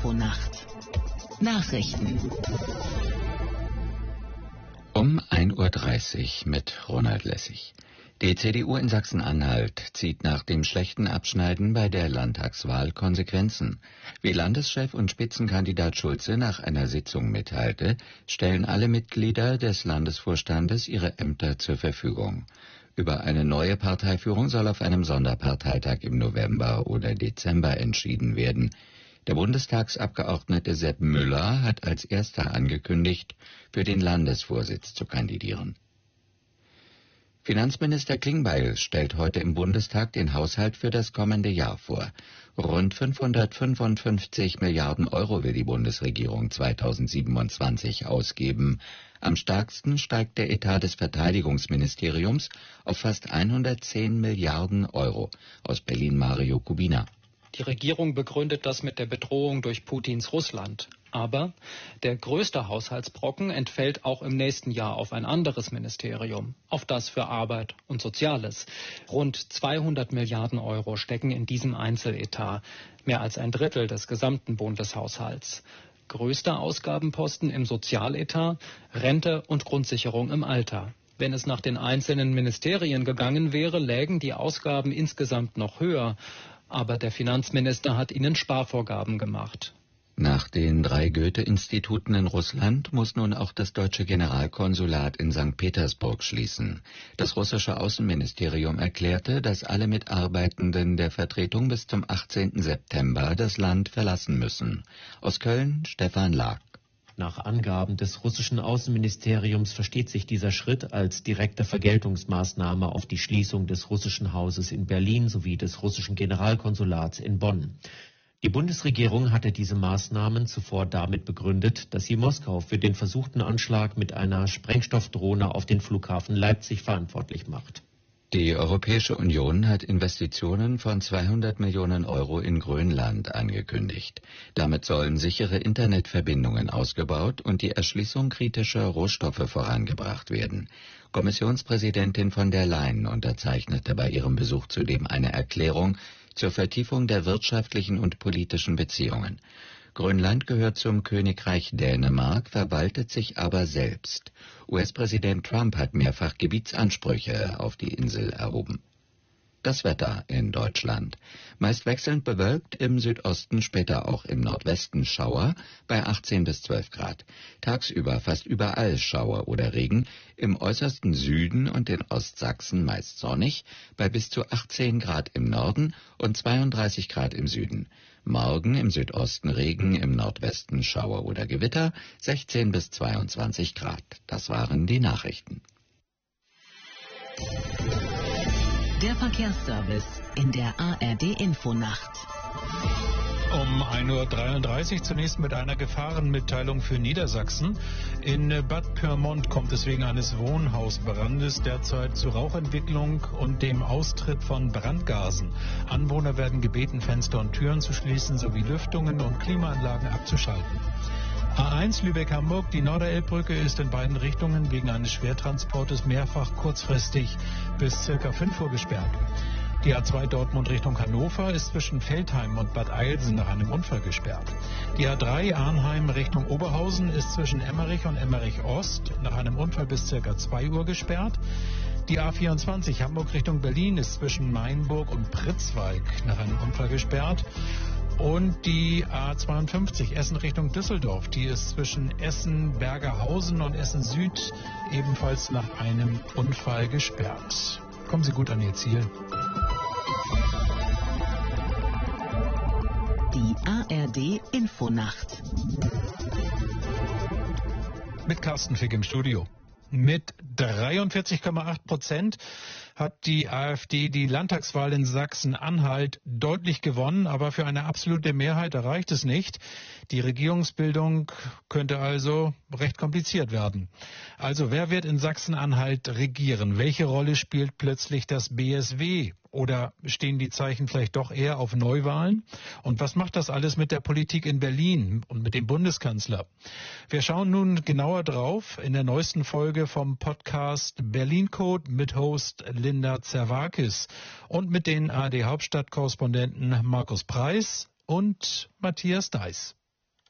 Infonacht Nachrichten um 1:30 Uhr mit Ronald Lessig. Die CDU in Sachsen-Anhalt zieht nach dem schlechten Abschneiden bei der Landtagswahl Konsequenzen. Wie Landeschef und Spitzenkandidat Schulze nach einer Sitzung mitteilte, stellen alle Mitglieder des Landesvorstandes ihre Ämter zur Verfügung. Über eine neue Parteiführung soll auf einem Sonderparteitag im November oder Dezember entschieden werden. Der Bundestagsabgeordnete Sepp Müller hat als erster angekündigt, für den Landesvorsitz zu kandidieren. Finanzminister Klingbeil stellt heute im Bundestag den Haushalt für das kommende Jahr vor. Rund 555 Milliarden Euro will die Bundesregierung 2027 ausgeben. Am stärksten steigt der Etat des Verteidigungsministeriums auf fast 110 Milliarden Euro. Aus Berlin Mario Kubina. Die Regierung begründet das mit der Bedrohung durch Putins Russland. Aber der größte Haushaltsbrocken entfällt auch im nächsten Jahr auf ein anderes Ministerium, auf das für Arbeit und Soziales. Rund 200 Milliarden Euro stecken in diesem Einzeletat, mehr als ein Drittel des gesamten Bundeshaushalts. Größter Ausgabenposten im Sozialetat, Rente und Grundsicherung im Alter. Wenn es nach den einzelnen Ministerien gegangen wäre, lägen die Ausgaben insgesamt noch höher. Aber der Finanzminister hat ihnen Sparvorgaben gemacht. Nach den 3 Goethe-Instituten in Russland muss nun auch das deutsche Generalkonsulat in St. Petersburg schließen. Das russische Außenministerium erklärte, dass alle Mitarbeitenden der Vertretung bis zum 18. September das Land verlassen müssen. Aus Köln Stefan Lag. Nach Angaben des russischen Außenministeriums versteht sich dieser Schritt als direkte Vergeltungsmaßnahme auf die Schließung des russischen Hauses in Berlin sowie des russischen Generalkonsulats in Bonn. Die Bundesregierung hatte diese Maßnahmen zuvor damit begründet, dass sie Moskau für den versuchten Anschlag mit einer Sprengstoffdrohne auf den Flughafen Leipzig verantwortlich macht. Die Europäische Union hat Investitionen von 200 Millionen Euro in Grönland angekündigt. Damit sollen sichere Internetverbindungen ausgebaut und die Erschließung kritischer Rohstoffe vorangebracht werden. Kommissionspräsidentin von der Leyen unterzeichnete bei ihrem Besuch zudem eine Erklärung zur Vertiefung der wirtschaftlichen und politischen Beziehungen. Grönland gehört zum Königreich Dänemark, verwaltet sich aber selbst. US-Präsident Trump hat mehrfach Gebietsansprüche auf die Insel erhoben. Das Wetter in Deutschland. Meist wechselnd bewölkt, im Südosten, später auch im Nordwesten Schauer bei 18 bis 12 Grad. Tagsüber fast überall Schauer oder Regen, im äußersten Süden und in Ostsachsen meist sonnig, bei bis zu 18 Grad im Norden und 32 Grad im Süden. Morgen im Südosten Regen, im Nordwesten Schauer oder Gewitter, 16 bis 22 Grad. Das waren die Nachrichten. Der Verkehrsservice in der ARD-Infonacht. Um 1:33 Uhr zunächst mit einer Gefahrenmitteilung für Niedersachsen. In Bad Pyrmont kommt es wegen eines Wohnhausbrandes derzeit zu Rauchentwicklung und dem Austritt von Brandgasen. Anwohner werden gebeten, Fenster und Türen zu schließen sowie Lüftungen und Klimaanlagen abzuschalten. A1 Lübeck-Hamburg, die Norderelbbrücke ist in beiden Richtungen wegen eines Schwertransportes mehrfach kurzfristig bis ca. 5 Uhr gesperrt. Die A2 Dortmund Richtung Hannover ist zwischen Veltheim und Bad Eilsen nach einem Unfall gesperrt. Die A3 Arnheim Richtung Oberhausen ist zwischen Emmerich und Emmerich Ost nach einem Unfall bis ca. 2 Uhr gesperrt. Die A24 Hamburg Richtung Berlin ist zwischen Mainburg und Pritzwalk nach einem Unfall gesperrt. Und die A52 Essen Richtung Düsseldorf, die ist zwischen Essen-Bergerhausen und Essen-Süd ebenfalls nach einem Unfall gesperrt. Kommen Sie gut an Ihr Ziel. Die ARD-Infonacht. Mit Carsten Fick im Studio. Mit 43,8% hat die AfD die Landtagswahl in Sachsen-Anhalt deutlich gewonnen, aber für eine absolute Mehrheit reicht es nicht. Die Regierungsbildung könnte also recht kompliziert werden. Also wer wird in Sachsen-Anhalt regieren? Welche Rolle spielt plötzlich das BSW? Oder stehen die Zeichen vielleicht doch eher auf Neuwahlen? Und was macht das alles mit der Politik in Berlin und mit dem Bundeskanzler? Wir schauen nun genauer drauf in der neuesten Folge vom Podcast Berlin Code mit Host Linda Zerwakis und mit den ARD-Hauptstadtkorrespondenten Markus Preis und Matthias Deiß.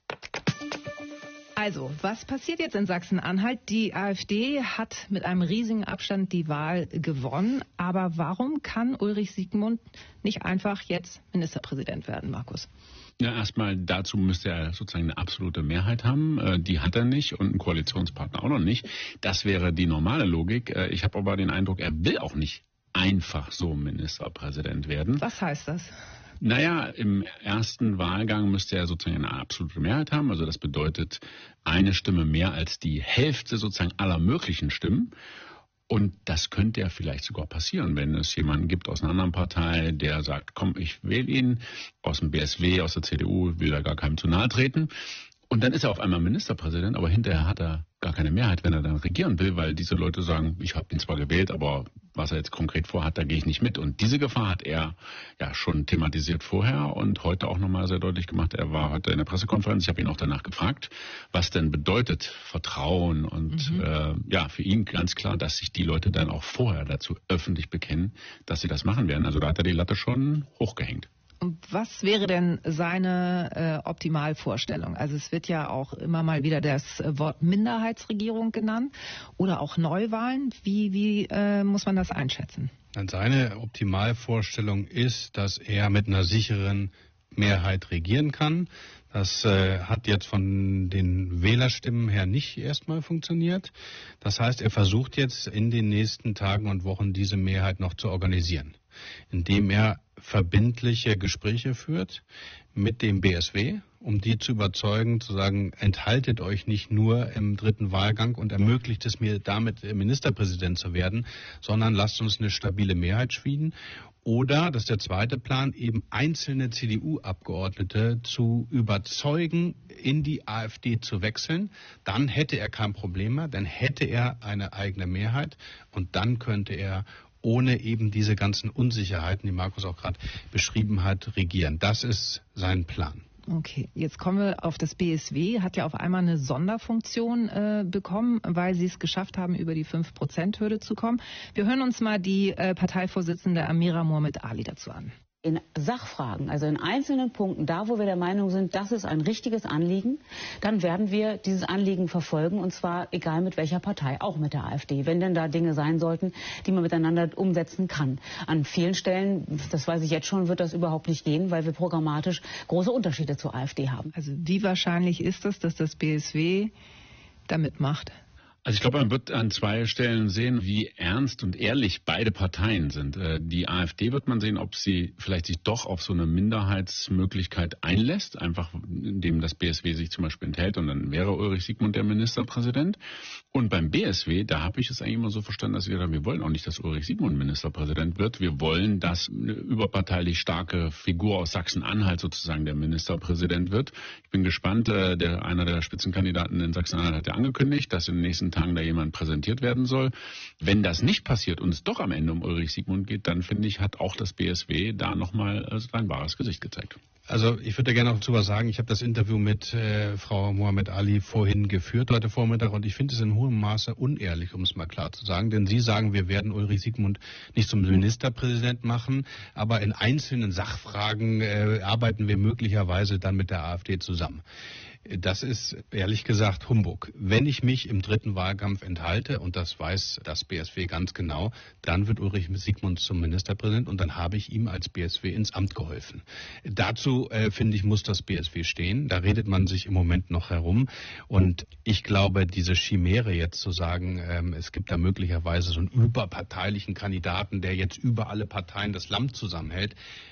Also, was passiert jetzt in Sachsen-Anhalt? Die AfD hat mit einem riesigen Abstand die Wahl gewonnen. Aber warum kann Ulrich Siegmund nicht einfach jetzt Ministerpräsident werden, Markus? Ja, erstmal dazu müsste er sozusagen eine absolute Mehrheit haben. Die hat er nicht und einen Koalitionspartner auch noch nicht. Das wäre die normale Logik. Ich habe aber den Eindruck, er will auch nicht einfach so Ministerpräsident werden. Was heißt das? Naja, im ersten Wahlgang müsste er sozusagen eine absolute Mehrheit haben. Also das bedeutet eine Stimme mehr als die Hälfte sozusagen aller möglichen Stimmen. Und das könnte ja vielleicht sogar passieren, wenn es jemanden gibt aus einer anderen Partei, der sagt, komm, ich wähle ihn, aus dem BSW, aus der CDU, will er gar keinem zu nahe treten. Und dann ist er auf einmal Ministerpräsident, aber hinterher hat er gar keine Mehrheit, wenn er dann regieren will, weil diese Leute sagen, ich habe ihn zwar gewählt, aber was er jetzt konkret vorhat, da gehe ich nicht mit. Und diese Gefahr hat er ja schon thematisiert vorher und heute auch nochmal sehr deutlich gemacht. Er war heute in der Pressekonferenz, ich habe ihn auch danach gefragt, was denn bedeutet Vertrauen und für ihn ganz klar, dass sich die Leute dann auch vorher dazu öffentlich bekennen, dass sie das machen werden. Also da hat er die Latte schon hochgehängt. Und was wäre denn seine Optimalvorstellung? Also es wird ja auch immer mal wieder das Wort Minderheitsregierung genannt oder auch Neuwahlen. Wie muss man das einschätzen? Seine Optimalvorstellung ist, dass er mit einer sicheren Mehrheit regieren kann. Das hat jetzt von den Wählerstimmen her nicht erstmal funktioniert. Das heißt, er versucht jetzt in den nächsten Tagen und Wochen diese Mehrheit noch zu organisieren, indem er verbindliche Gespräche führt mit dem BSW, um die zu überzeugen, zu sagen, enthaltet euch nicht nur im dritten Wahlgang und ermöglicht es mir damit Ministerpräsident zu werden, sondern lasst uns eine stabile Mehrheit schmieden. Oder, das ist der zweite Plan, eben einzelne CDU-Abgeordnete zu überzeugen, in die AfD zu wechseln. Dann hätte er kein Problem mehr, dann hätte er eine eigene Mehrheit und dann könnte er ohne eben diese ganzen Unsicherheiten, die Markus auch gerade beschrieben hat, regieren. Das ist sein Plan. Okay, jetzt kommen wir auf das BSW, hat ja auf einmal eine Sonderfunktion bekommen, weil sie es geschafft haben, über die 5%-Hürde zu kommen. Wir hören uns mal die Parteivorsitzende Amira Mohamed Ali dazu an. In Sachfragen, also in einzelnen Punkten, da wo wir der Meinung sind, das ist ein richtiges Anliegen, dann werden wir dieses Anliegen verfolgen, und zwar egal mit welcher Partei, auch mit der AfD, wenn denn da Dinge sein sollten, die man miteinander umsetzen kann. An vielen Stellen, das weiß ich jetzt schon, wird das überhaupt nicht gehen, weil wir programmatisch große Unterschiede zur AfD haben. Also wie wahrscheinlich ist es, dass das BSW da mitmacht? Also ich glaube, man wird an zwei Stellen sehen, wie ernst und ehrlich beide Parteien sind. Die AfD wird man sehen, ob sie vielleicht sich doch auf so eine Minderheitsmöglichkeit einlässt, einfach indem das BSW sich zum Beispiel enthält und dann wäre Ulrich Siegmund der Ministerpräsident. Und beim BSW, da habe ich es eigentlich immer so verstanden, dass wir wollen auch nicht, dass Ulrich Siegmund Ministerpräsident wird. Wir wollen, dass eine überparteilich starke Figur aus Sachsen-Anhalt sozusagen der Ministerpräsident wird. Ich bin gespannt, einer der Spitzenkandidaten in Sachsen-Anhalt hat ja angekündigt, dass in den nächsten Tagen da jemand präsentiert werden soll. Wenn das nicht passiert und es doch am Ende um Ulrich Siegmund geht, dann finde ich, hat auch das BSW da nochmal sein wahres Gesicht gezeigt. Also ich würde gerne noch dazu was sagen. Ich habe das Interview mit Frau Mohamed Ali vorhin geführt, heute Vormittag, und ich finde es in hohem Maße unehrlich, um es mal klar zu sagen. Denn Sie sagen, wir werden Ulrich Siegmund nicht zum Ministerpräsident machen, aber in einzelnen Sachfragen arbeiten wir möglicherweise dann mit der AfD zusammen. Das ist ehrlich gesagt Humbug. Wenn ich mich im dritten Wahlkampf enthalte, und das weiß das BSW ganz genau, dann wird Ulrich Siegmund zum Ministerpräsident und dann habe ich ihm als BSW ins Amt geholfen. Dazu, finde ich, muss das BSW stehen. Da redet man sich im Moment noch herum. Und ich glaube, diese Chimäre jetzt zu sagen, es gibt da möglicherweise so einen überparteilichen Kandidaten, der jetzt über alle Parteien das Land zusammenhält.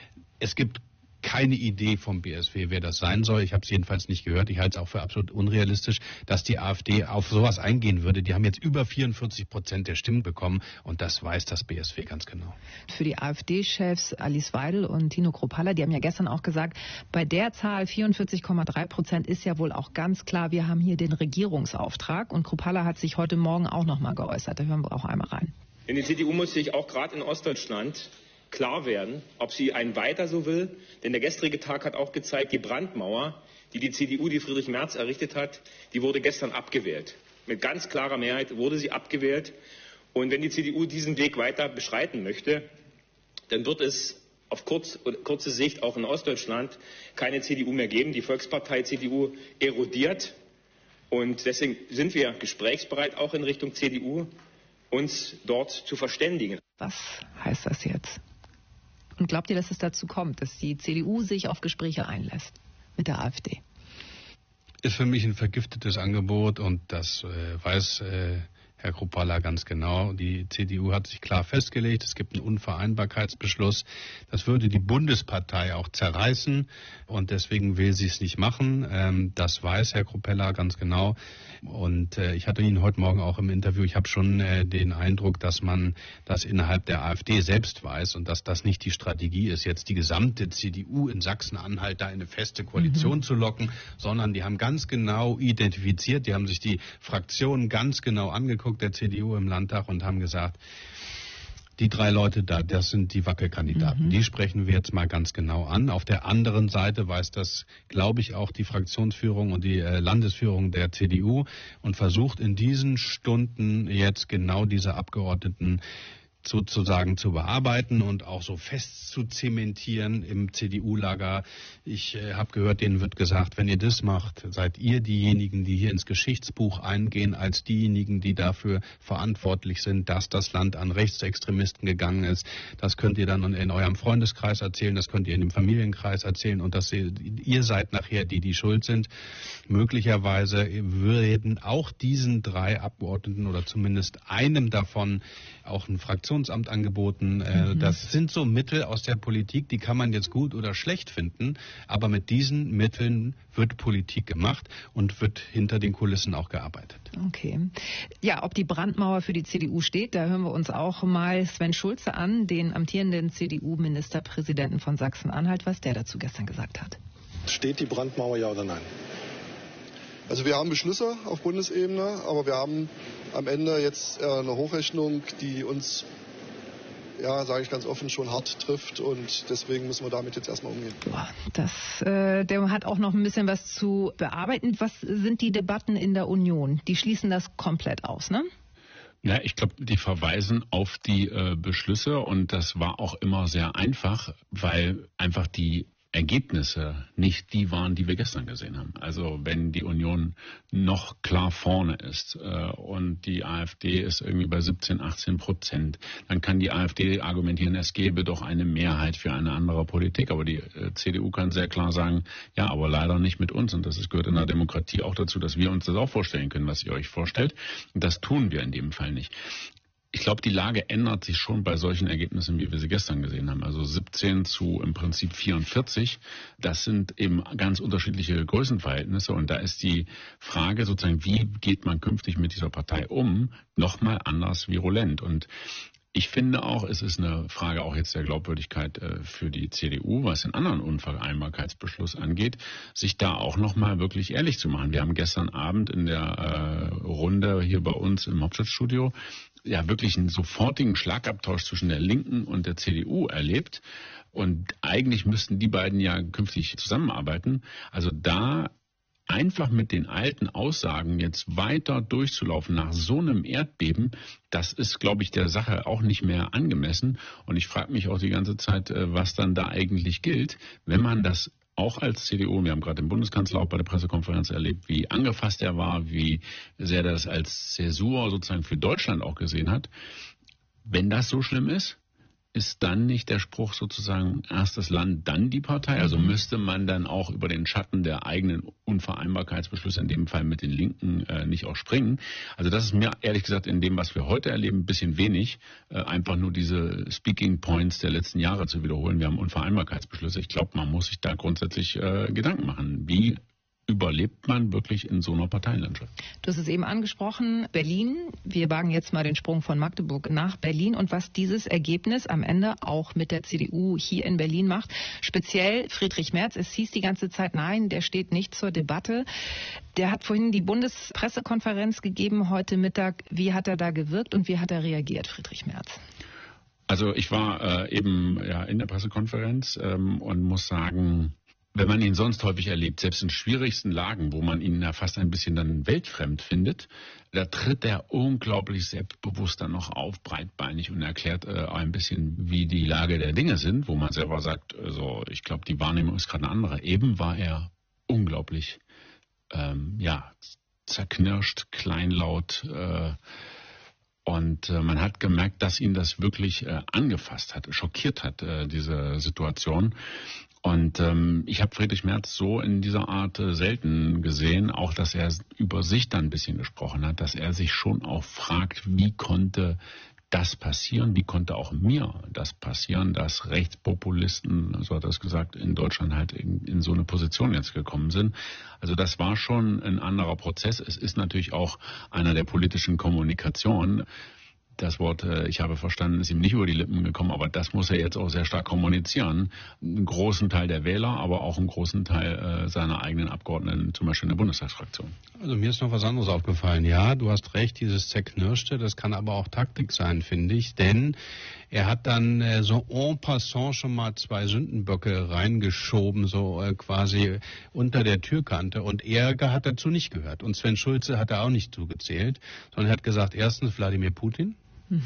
Es gibt keine Idee vom BSW, wer das sein soll. Ich habe es jedenfalls nicht gehört. Ich halte es auch für absolut unrealistisch, dass die AfD auf sowas eingehen würde. Die haben jetzt über 44% der Stimmen bekommen und das weiß das BSW ganz genau. Für die AfD-Chefs Alice Weidel und Tino Kruppalla, die haben ja gestern auch gesagt, bei der Zahl 44,3% ist ja wohl auch ganz klar, wir haben hier den Regierungsauftrag. Und Kruppalla hat sich heute Morgen auch noch mal geäußert. Da hören wir auch einmal rein. In die CDU muss sich auch gerade in Ostdeutschland klar werden, ob sie ein Weiter so will. Denn der gestrige Tag hat auch gezeigt, die Brandmauer, die die CDU, die Friedrich Merz errichtet hat, die wurde gestern abgewählt. Mit ganz klarer Mehrheit wurde sie abgewählt. Und wenn die CDU diesen Weg weiter beschreiten möchte, dann wird es auf kurze Sicht auch in Ostdeutschland keine CDU mehr geben. Die Volkspartei CDU erodiert. Und deswegen sind wir gesprächsbereit, auch in Richtung CDU, uns dort zu verständigen. Was heißt das jetzt? Und glaubt ihr, dass es dazu kommt, dass die CDU sich auf Gespräche einlässt mit der AfD? Ist für mich ein vergiftetes Angebot und das weiß Herr Kruppalla ganz genau. Die CDU hat sich klar festgelegt, es gibt einen Unvereinbarkeitsbeschluss. Das würde die Bundespartei auch zerreißen und deswegen will sie es nicht machen. Das weiß Herr Kruppalla ganz genau. Und ich hatte ihn heute Morgen auch im Interview. Ich habe schon den Eindruck, dass man das innerhalb der AfD selbst weiß und dass das nicht die Strategie ist, jetzt die gesamte CDU in Sachsen-Anhalt da in eine feste Koalition zu locken, sondern die haben ganz genau identifiziert, die haben sich die Fraktionen ganz genau angeguckt, der CDU im Landtag, und haben gesagt, die 3 Leute da, das sind die Wackelkandidaten. Die sprechen wir jetzt mal ganz genau an. Auf der anderen Seite weiß das, glaube ich, auch die Fraktionsführung und die Landesführung der CDU und versucht in diesen Stunden jetzt genau diese Abgeordneten sozusagen zu bearbeiten und auch so fest zu zementieren im CDU-Lager. Ich habe gehört, denen wird gesagt, wenn ihr das macht, seid ihr diejenigen, die hier ins Geschichtsbuch eingehen, als diejenigen, die dafür verantwortlich sind, dass das Land an Rechtsextremisten gegangen ist. Das könnt ihr dann in eurem Freundeskreis erzählen, das könnt ihr in dem Familienkreis erzählen und dass ihr seid nachher die schuld sind. Möglicherweise werden auch diesen 3 Abgeordneten oder zumindest einem davon auch ein Fraktionsamt angeboten. Das sind so Mittel aus der Politik, die kann man jetzt gut oder schlecht finden, aber mit diesen Mitteln wird Politik gemacht und wird hinter den Kulissen auch gearbeitet. Okay. Ja, ob die Brandmauer für die CDU steht, da hören wir uns auch mal Sven Schulze an, den amtierenden CDU-Ministerpräsidenten von Sachsen-Anhalt, was der dazu gestern gesagt hat. Steht die Brandmauer, ja oder nein? Also wir haben Beschlüsse auf Bundesebene, aber wir haben am Ende jetzt eine Hochrechnung, die uns, ja, sage ich ganz offen, schon hart trifft und deswegen müssen wir damit jetzt erstmal umgehen. Der hat auch noch ein bisschen was zu bearbeiten. Was sind die Debatten in der Union? Die schließen das komplett aus, ne? Ja, ich glaube, die verweisen auf die Beschlüsse und das war auch immer sehr einfach, weil einfach die Ergebnisse nicht die waren, die wir gestern gesehen haben. Also wenn die Union noch klar vorne ist und die AfD ist irgendwie bei 17-18%, dann kann die AfD argumentieren, es gäbe doch eine Mehrheit für eine andere Politik. Aber die CDU kann sehr klar sagen, ja, aber leider nicht mit uns. Und das gehört in der Demokratie auch dazu, dass wir uns das auch vorstellen können, was ihr euch vorstellt. Und das tun wir in dem Fall nicht. Ich glaube, die Lage ändert sich schon bei solchen Ergebnissen, wie wir sie gestern gesehen haben. Also 17 zu im Prinzip 44. Das sind eben ganz unterschiedliche Größenverhältnisse. Und da ist die Frage sozusagen, wie geht man künftig mit dieser Partei um, nochmal anders virulent. Und ich finde auch, es ist eine Frage auch jetzt der Glaubwürdigkeit für die CDU, was den anderen Unvereinbarkeitsbeschluss angeht, sich da auch nochmal wirklich ehrlich zu machen. Wir haben gestern Abend in der Runde hier bei uns im Hauptstadtstudio ja wirklich einen sofortigen Schlagabtausch zwischen der Linken und der CDU erlebt. Und eigentlich müssten die beiden ja künftig zusammenarbeiten. Also da einfach mit den alten Aussagen jetzt weiter durchzulaufen nach so einem Erdbeben, das ist, glaube ich, der Sache auch nicht mehr angemessen. Und ich frage mich auch die ganze Zeit, was dann da eigentlich gilt, wenn man das auch als CDU, wir haben gerade den Bundeskanzler auch bei der Pressekonferenz erlebt, wie angefasst er war, wie sehr er das als Zäsur sozusagen für Deutschland auch gesehen hat. Wenn das so schlimm ist dann nicht der Spruch sozusagen erst das Land, dann die Partei? Also müsste man dann auch über den Schatten der eigenen Unvereinbarkeitsbeschlüsse, in dem Fall mit den Linken, nicht auch springen? Also das ist mir ehrlich gesagt in dem, was wir heute erleben, ein bisschen wenig, einfach nur diese Speaking Points der letzten Jahre zu wiederholen. Wir haben Unvereinbarkeitsbeschlüsse. Ich glaube, man muss sich da grundsätzlich Gedanken machen. Wie überlebt man wirklich in so einer Parteienlandschaft? Du hast es eben angesprochen, Berlin. Wir wagen jetzt mal den Sprung von Magdeburg nach Berlin und was dieses Ergebnis am Ende auch mit der CDU hier in Berlin macht. Speziell Friedrich Merz. Es hieß die ganze Zeit, nein, der steht nicht zur Debatte. Der hat vorhin die Bundespressekonferenz gegeben heute Mittag. Wie hat er da gewirkt und wie hat er reagiert, Friedrich Merz? Also ich war eben in der Pressekonferenz und muss sagen, wenn man ihn sonst häufig erlebt, selbst in schwierigsten Lagen, wo man ihn ja fast ein bisschen dann weltfremd findet, da tritt er unglaublich selbstbewusst dann noch auf, breitbeinig und erklärt ein bisschen, wie die Lage der Dinge sind, wo man selber sagt, also ich glaube, die Wahrnehmung ist gerade eine andere. Eben war er unglaublich, zerknirscht, kleinlaut, und man hat gemerkt, dass ihn das wirklich angefasst hat, schockiert hat, diese Situation. Und ich habe Friedrich Merz so in dieser Art selten gesehen, auch dass er über sich dann ein bisschen gesprochen hat, dass er sich schon auch fragt, wie konnte das passieren, wie konnte auch mir das passieren, dass Rechtspopulisten, so hat er es gesagt, in Deutschland halt in so eine Position jetzt gekommen sind. Also das war schon ein anderer Prozess. Es ist natürlich auch einer der politischen Kommunikation. Das Wort, ich habe verstanden, ist ihm nicht über die Lippen gekommen, aber das muss er jetzt auch sehr stark kommunizieren. Einen großen Teil der Wähler, aber auch einen großen Teil seiner eigenen Abgeordneten, zum Beispiel in der Bundestagsfraktion. Also mir ist noch was anderes aufgefallen. Ja, du hast recht, dieses Zerknirschte, das kann aber auch Taktik sein, finde ich, denn er hat dann so en passant schon mal 2 Sündenböcke reingeschoben, so quasi unter der Türkante, und er hat dazu nicht gehört. Und Sven Schulze hat da auch nicht zugezählt, sondern er hat gesagt, erstens Wladimir Putin.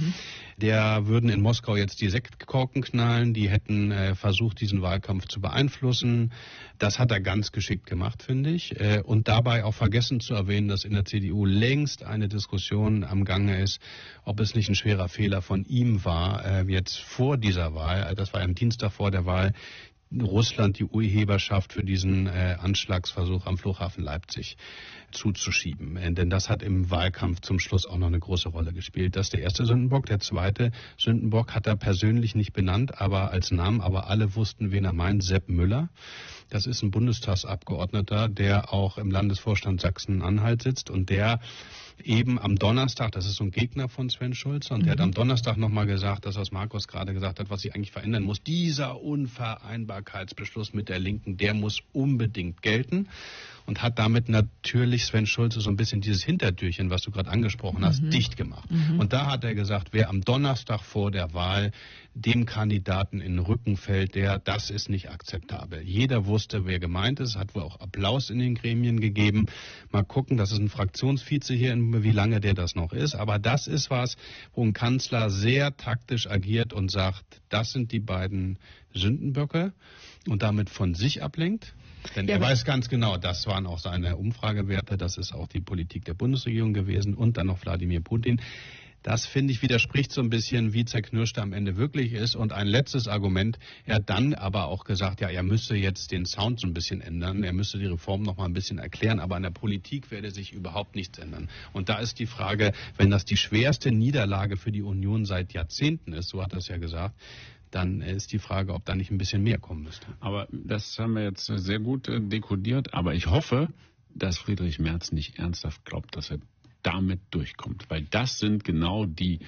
Der würden in Moskau jetzt die Sektkorken knallen, die hätten versucht, diesen Wahlkampf zu beeinflussen. Das hat er ganz geschickt gemacht, finde ich. Und dabei auch vergessen zu erwähnen, dass in der CDU längst eine Diskussion am Gange ist, ob es nicht ein schwerer Fehler von ihm war, jetzt vor dieser Wahl, das war am Dienstag vor der Wahl, Russland die Urheberschaft für diesen Anschlagsversuch am Flughafen Leipzig zuzuschieben. Denn das hat im Wahlkampf zum Schluss auch noch eine große Rolle gespielt. Das ist der erste Sündenbock. Der zweite Sündenbock hat er persönlich nicht benannt, aber als Namen, aber alle wussten, wen er meint, Sepp Müller. Das ist ein Bundestagsabgeordneter, der auch im Landesvorstand Sachsen-Anhalt sitzt und der eben am Donnerstag, das ist so ein Gegner von Sven Schulze, und der hat am Donnerstag nochmal gesagt, das, was Markus gerade gesagt hat, was sich eigentlich verändern muss, dieser Unvereinbarkeitsbeschluss mit der Linken, der muss unbedingt gelten, und hat damit natürlich Sven Schulze so ein bisschen dieses Hintertürchen, was du gerade angesprochen hast, dicht gemacht. Und da hat er gesagt, wer am Donnerstag vor der Wahl dem Kandidaten in den Rücken fällt, das ist nicht akzeptabel. Jeder wusste, wer gemeint ist, hat wohl auch Applaus in den Gremien gegeben. Mal gucken, das ist ein Fraktionsvize hier, wie lange der das noch ist. Aber das ist was, wo ein Kanzler sehr taktisch agiert und sagt, das sind die beiden Sündenböcke, und damit von sich ablenkt. Denn er weiß ganz genau, das waren auch seine Umfragewerte, das ist auch die Politik der Bundesregierung gewesen, und dann noch Wladimir Putin. Das, finde ich, widerspricht so ein bisschen, wie zerknirscht er am Ende wirklich ist. Und ein letztes Argument, er hat dann aber auch gesagt, ja, er müsse jetzt den Sound so ein bisschen ändern, er müsse die Reform noch mal ein bisschen erklären, aber an der Politik werde sich überhaupt nichts ändern. Und da ist die Frage, wenn das die schwerste Niederlage für die Union seit Jahrzehnten ist, so hat er es ja gesagt, dann ist die Frage, ob da nicht ein bisschen mehr kommen müsste. Aber das haben wir jetzt sehr gut dekodiert. Aber ich hoffe, dass Friedrich Merz nicht ernsthaft glaubt, dass er damit durchkommt. Weil das sind genau die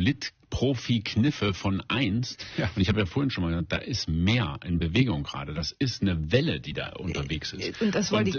Profi-Kniffe von einst. Ja. Und ich habe ja vorhin schon mal gesagt, da ist mehr in Bewegung gerade. Das ist eine Welle, die da unterwegs ist. Und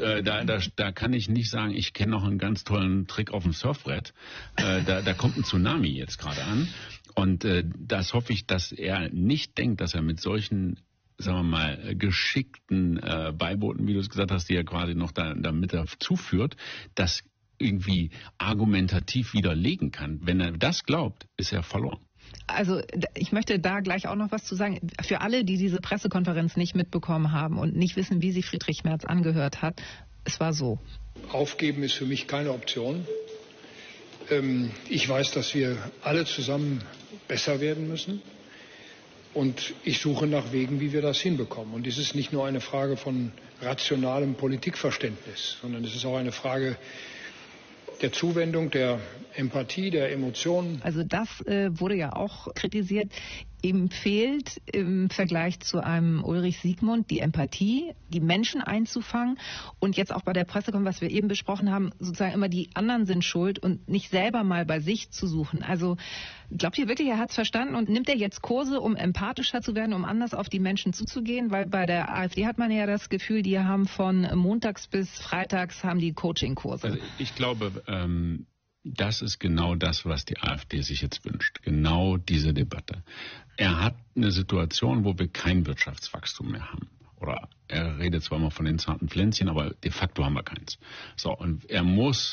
da kann ich nicht sagen, ich kenne noch einen ganz tollen Trick auf dem Surfbrett. Da kommt ein Tsunami jetzt gerade an. Und das hoffe ich, dass er nicht denkt, dass er mit solchen, sagen wir mal, geschickten Beibooten, wie du es gesagt hast, die er quasi noch damit dazu führt, das irgendwie argumentativ widerlegen kann. Wenn er das glaubt, ist er verloren. Also ich möchte da gleich auch noch was zu sagen. Für alle, die diese Pressekonferenz nicht mitbekommen haben und nicht wissen, wie sie Friedrich Merz angehört hat, es war so. Aufgeben ist für mich keine Option. Ich weiß, dass wir alle zusammen besser werden müssen. Und ich suche nach Wegen, wie wir das hinbekommen. Und es ist nicht nur eine Frage von rationalem Politikverständnis, sondern es ist auch eine Frage der Zuwendung, der Empathie, der Emotionen. Also das wurde ja auch kritisiert. Ihm fehlt im Vergleich zu einem Ulrich Siegmund die Empathie, die Menschen einzufangen, und jetzt auch bei der Pressekonferenz, was wir eben besprochen haben, sozusagen immer die anderen sind schuld und nicht selber mal bei sich zu suchen. Also glaubt ihr wirklich, er hat es verstanden, und nimmt er jetzt Kurse, um empathischer zu werden, um anders auf die Menschen zuzugehen? Weil bei der AfD hat man ja das Gefühl, die haben von montags bis freitags haben die Coaching-Kurse. Also ich glaube, das ist genau das, was die AfD sich jetzt wünscht. Genau diese Debatte. Er hat eine Situation, wo wir kein Wirtschaftswachstum mehr haben. Oder er redet zwar immer von den zarten Pflänzchen, aber de facto haben wir keins. So, und wir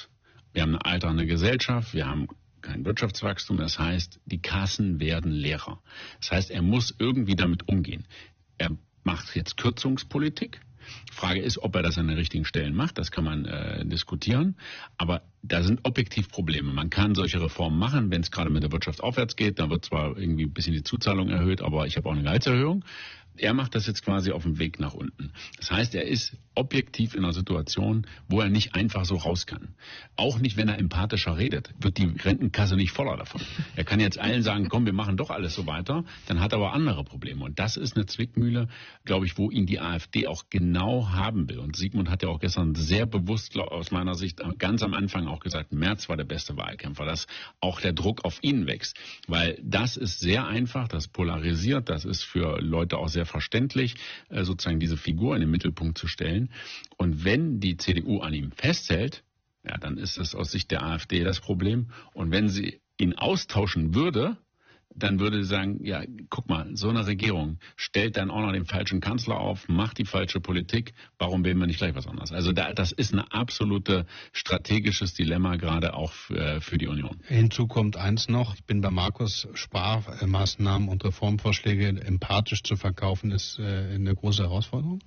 haben eine alternde Gesellschaft, wir haben kein Wirtschaftswachstum, das heißt, die Kassen werden leerer. Das heißt, er muss irgendwie damit umgehen. Er macht jetzt Kürzungspolitik. Frage ist, ob er das an den richtigen Stellen macht, das kann man diskutieren, aber da sind objektiv Probleme. Man kann solche Reformen machen, wenn es gerade mit der Wirtschaft aufwärts geht, dann wird zwar irgendwie ein bisschen die Zuzahlung erhöht, aber ich habe auch eine Gehaltserhöhung. Er macht das jetzt quasi auf dem Weg nach unten. Das heißt, er ist objektiv in einer Situation, wo er nicht einfach so raus kann. Auch nicht, wenn er empathischer redet, wird die Rentenkasse nicht voller davon. Er kann jetzt allen sagen, komm, wir machen doch alles so weiter, dann hat er aber andere Probleme. Und das ist eine Zwickmühle, glaube ich, wo ihn die AfD auch genau haben will. Und Sigmund hat ja auch gestern sehr bewusst, aus meiner Sicht, ganz am Anfang auch gesagt, Merz war der beste Wahlkämpfer, dass auch der Druck auf ihn wächst. Weil das ist sehr einfach, das polarisiert, das ist für Leute auch sehr verständlich, sozusagen diese Figur in den Mittelpunkt zu stellen. Und wenn die CDU an ihm festhält, ja, dann ist das aus Sicht der AfD das Problem. Und wenn sie ihn austauschen würde, dann würde sie sagen, ja, guck mal, so eine Regierung stellt dann auch noch den falschen Kanzler auf, macht die falsche Politik, warum wählen wir nicht gleich was anderes? Also das ist ein absolutes strategisches Dilemma, gerade auch für die Union. Hinzu kommt eins noch, ich bin bei Markus, Sparmaßnahmen und Reformvorschläge empathisch zu verkaufen, ist eine große Herausforderung.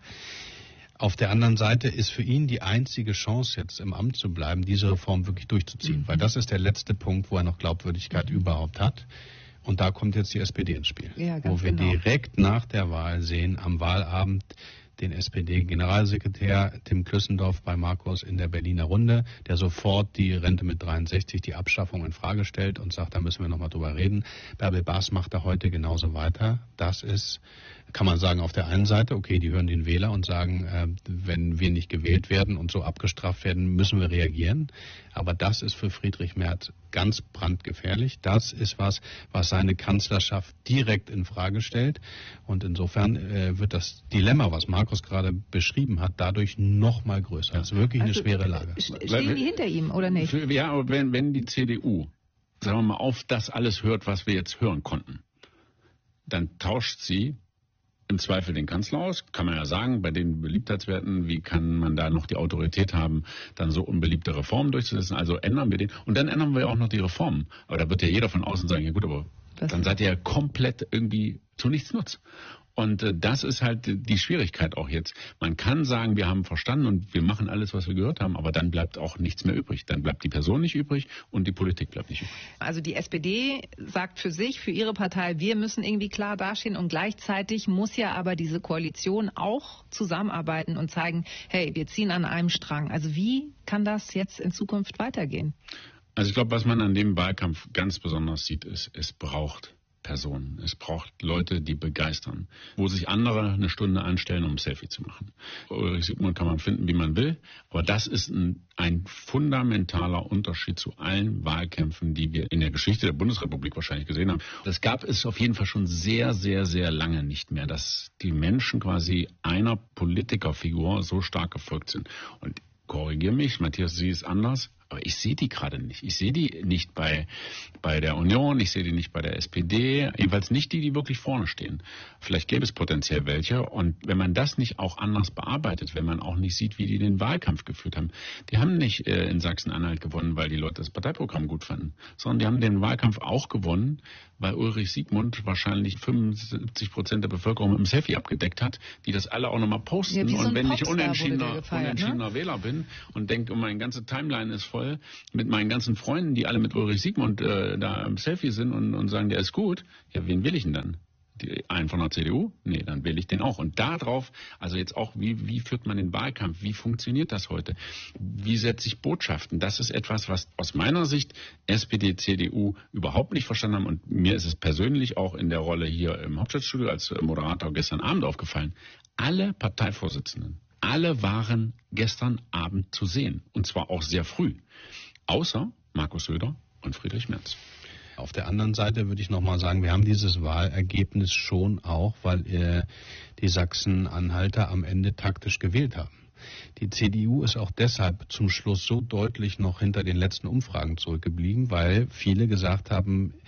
Auf der anderen Seite ist für ihn die einzige Chance, jetzt im Amt zu bleiben, diese Reform wirklich durchzuziehen, weil das ist der letzte Punkt, wo er noch Glaubwürdigkeit überhaupt hat. Und da kommt jetzt die SPD ins Spiel, wo wir direkt nach der Wahl sehen, am Wahlabend den SPD-Generalsekretär Tim Klüssendorf bei Markus in der Berliner Runde, der sofort die Rente mit 63, die Abschaffung in Frage stellt und sagt, da müssen wir nochmal drüber reden. Bärbel Baas macht da heute genauso weiter. Das ist, kann man sagen, auf der einen Seite, okay, die hören den Wähler und sagen, wenn wir nicht gewählt werden und so abgestraft werden, müssen wir reagieren. Aber das ist für Friedrich Merz ganz brandgefährlich. Das ist was seine Kanzlerschaft direkt in Frage stellt. Und insofern wird das Dilemma, was Markus gerade beschrieben hat, dadurch noch mal größer. Das ist wirklich eine schwere Lage. Stehen die hinter ihm oder nicht? Ja, aber wenn die CDU, sagen wir mal, auf das alles hört, was wir jetzt hören konnten, dann tauscht sie im Zweifel den Kanzler aus, kann man ja sagen, bei den Beliebtheitswerten, wie kann man da noch die Autorität haben, dann so unbeliebte Reformen durchzusetzen, also ändern wir den. Und dann ändern wir auch noch die Reformen. Aber da wird ja jeder von außen sagen, ja gut, aber dann seid ihr ja komplett irgendwie zu nichts nutz. Und das ist halt die Schwierigkeit auch jetzt. Man kann sagen, wir haben verstanden und wir machen alles, was wir gehört haben, aber dann bleibt auch nichts mehr übrig. Dann bleibt die Person nicht übrig und die Politik bleibt nicht übrig. Also die SPD sagt für sich, für ihre Partei, wir müssen irgendwie klar dastehen und gleichzeitig muss ja aber diese Koalition auch zusammenarbeiten und zeigen, hey, wir ziehen an einem Strang. Also wie kann das jetzt in Zukunft weitergehen? Also ich glaube, was man an dem Wahlkampf ganz besonders sieht, ist, es braucht Personen. Es braucht Leute, die begeistern, wo sich andere eine Stunde anstellen, um ein Selfie zu machen. Ulrich Sigmund kann man finden, wie man will, aber das ist ein fundamentaler Unterschied zu allen Wahlkämpfen, die wir in der Geschichte der Bundesrepublik wahrscheinlich gesehen haben. Das gab es auf jeden Fall schon sehr, sehr, sehr lange nicht mehr, dass die Menschen quasi einer Politikerfigur so stark gefolgt sind. Und korrigiere mich, Matthias, sie ist anders. Aber ich sehe die gerade nicht. Ich sehe die nicht bei der Union, ich sehe die nicht bei der SPD, jedenfalls nicht die wirklich vorne stehen. Vielleicht gäbe es potenziell welche. Und wenn man das nicht auch anders bearbeitet, wenn man auch nicht sieht, wie die den Wahlkampf geführt haben. Die haben nicht in Sachsen-Anhalt gewonnen, weil die Leute das Parteiprogramm gut fanden, sondern die haben den Wahlkampf auch gewonnen, weil Ulrich Sigmund wahrscheinlich 75% der Bevölkerung mit dem Selfie abgedeckt hat, die das alle auch nochmal posten. Ja, und wenn ich unentschiedener Wähler bin und denke, meine ganze Timeline ist voll mit meinen ganzen Freunden, die alle mit Ulrich Sigmund da im Selfie sind und sagen, der ist gut, ja, wen will ich denn dann? Einen von der CDU? Nee, dann wähle ich den auch. Und darauf, also jetzt auch, wie führt man den Wahlkampf? Wie funktioniert das heute? Wie setze ich Botschaften? Das ist etwas, was aus meiner Sicht SPD, CDU überhaupt nicht verstanden haben. Und mir ist es persönlich auch in der Rolle hier im Hauptstadtstudio als Moderator gestern Abend aufgefallen. Alle Parteivorsitzenden, alle waren gestern Abend zu sehen. Und zwar auch sehr früh. Außer Markus Söder und Friedrich Merz. Auf der anderen Seite würde ich nochmal sagen, wir haben dieses Wahlergebnis schon auch, weil die Sachsen-Anhalter am Ende taktisch gewählt haben. Die CDU ist auch deshalb zum Schluss so deutlich noch hinter den letzten Umfragen zurückgeblieben, weil viele gesagt haben,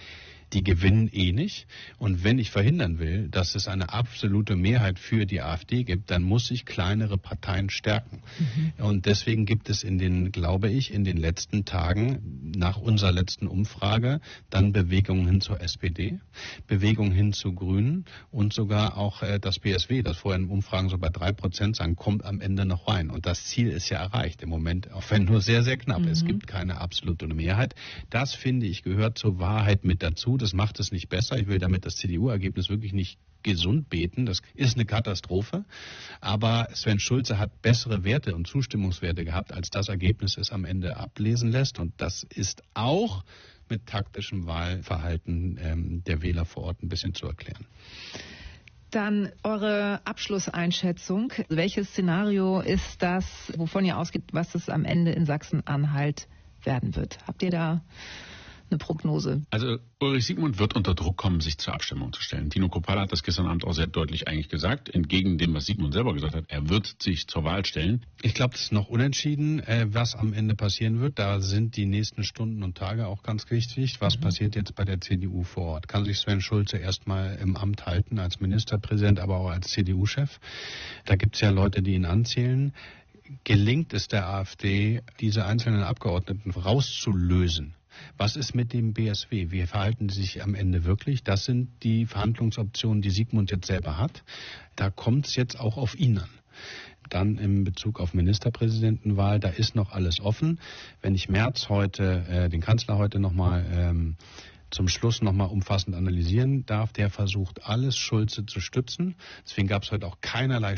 die gewinnen eh nicht. Und wenn ich verhindern will, dass es eine absolute Mehrheit für die AfD gibt, dann muss ich kleinere Parteien stärken. Und deswegen gibt es glaube ich, in den letzten Tagen nach unserer letzten Umfrage dann Bewegungen hin zur SPD, Bewegungen hin zu Grünen und sogar auch das BSW, das vorher in Umfragen so bei 3% sagen, kommt am Ende noch rein. Und das Ziel ist ja erreicht im Moment, auch wenn nur sehr, sehr knapp. Es gibt keine absolute Mehrheit. Das, finde ich, gehört zur Wahrheit mit dazu. Das macht es nicht besser. Ich will damit das CDU-Ergebnis wirklich nicht gesund beten. Das ist eine Katastrophe. Aber Sven Schulze hat bessere Werte und Zustimmungswerte gehabt, als das Ergebnis es am Ende ablesen lässt. Und das ist auch mit taktischem Wahlverhalten der Wähler vor Ort ein bisschen zu erklären. Dann eure Abschlusseinschätzung. Welches Szenario ist das, wovon ihr ausgeht, was es am Ende in Sachsen-Anhalt werden wird? Habt ihr da eine Prognose? Also Ulrich Siegmund wird unter Druck kommen, sich zur Abstimmung zu stellen. Tino Kropala hat das gestern Abend auch sehr deutlich eigentlich gesagt, entgegen dem, was Siegmund selber gesagt hat. Er wird sich zur Wahl stellen. Ich glaube, es ist noch unentschieden, was am Ende passieren wird. Da sind die nächsten Stunden und Tage auch ganz wichtig. Was passiert jetzt bei der CDU vor Ort? Kann sich Sven Schulze erstmal im Amt halten als Ministerpräsident, aber auch als CDU-Chef? Da gibt es ja Leute, die ihn anzählen. Gelingt es der AfD, diese einzelnen Abgeordneten rauszulösen? Was ist mit dem BSW? Wie verhalten sie sich am Ende wirklich? Das sind die Verhandlungsoptionen, die Siegmund jetzt selber hat. Da kommt es jetzt auch auf ihn an. Dann in Bezug auf Ministerpräsidentenwahl, da ist noch alles offen. Wenn ich Merz heute, den Kanzler heute nochmal zum Schluss nochmal umfassend analysieren darf, der versucht, alles Schulze zu stützen. Deswegen gab es heute auch keinerlei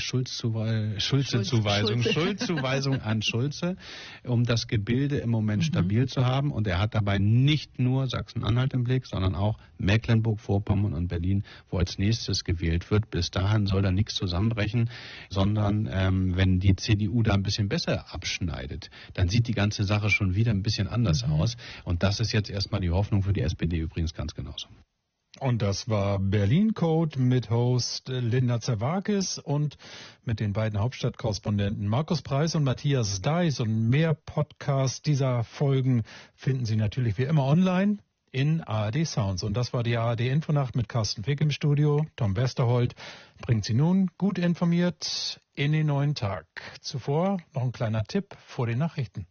Schuldzuweisung an Schulze, um das Gebilde im Moment stabil zu haben. Und er hat dabei nicht nur Sachsen-Anhalt im Blick, sondern auch Mecklenburg-Vorpommern und Berlin, wo als nächstes gewählt wird. Bis dahin soll da nichts zusammenbrechen, sondern wenn die CDU da ein bisschen besser abschneidet, dann sieht die ganze Sache schon wieder ein bisschen anders aus. Und das ist jetzt erstmal die Hoffnung für die SPD übrigens ganz genauso. Und das war Berlin Code mit Host Linda Zerwakis und mit den beiden Hauptstadtkorrespondenten Markus Preis und Matthias Deiss. Und mehr Podcasts dieser Folgen finden Sie natürlich wie immer online in ARD Sounds. Und das war die ARD Infonacht mit Carsten Fick im Studio. Tom Westerholt bringt Sie nun gut informiert in den neuen Tag. Zuvor noch ein kleiner Tipp vor den Nachrichten.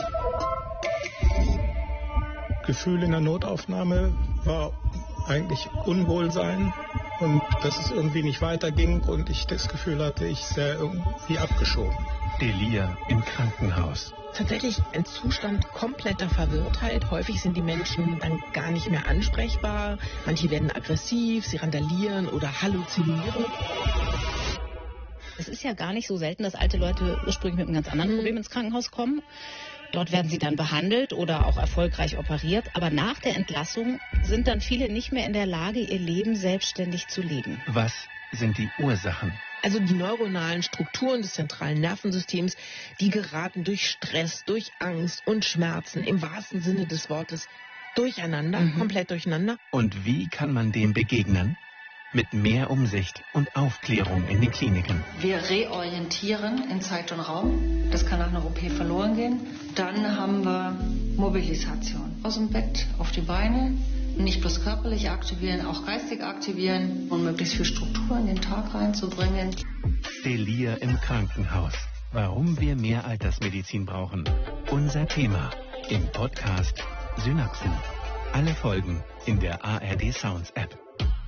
Gefühl in der Notaufnahme war eigentlich Unwohlsein und dass es irgendwie nicht weiterging und ich das Gefühl hatte, ich sei irgendwie abgeschoben. Delir im Krankenhaus. Tatsächlich ein Zustand kompletter Verwirrtheit. Häufig sind die Menschen dann gar nicht mehr ansprechbar. Manche werden aggressiv, sie randalieren oder halluzinieren. Es ist ja gar nicht so selten, dass alte Leute ursprünglich mit einem ganz anderen Problem ins Krankenhaus kommen. Dort werden sie dann behandelt oder auch erfolgreich operiert. Aber nach der Entlassung sind dann viele nicht mehr in der Lage, ihr Leben selbstständig zu leben. Was sind die Ursachen? Also die neuronalen Strukturen des zentralen Nervensystems, die geraten durch Stress, durch Angst und Schmerzen im wahrsten Sinne des Wortes durcheinander, komplett durcheinander. Und wie kann man dem begegnen? Mit mehr Umsicht und Aufklärung in den Kliniken. Wir reorientieren in Zeit und Raum. Das kann nach einer OP verloren gehen. Dann haben wir Mobilisation. Aus dem Bett auf die Beine. Nicht bloß körperlich aktivieren, auch geistig aktivieren und möglichst viel Struktur in den Tag reinzubringen. Delir im Krankenhaus. Warum wir mehr Altersmedizin brauchen. Unser Thema im Podcast Synapsen. Alle Folgen in der ARD Sounds App.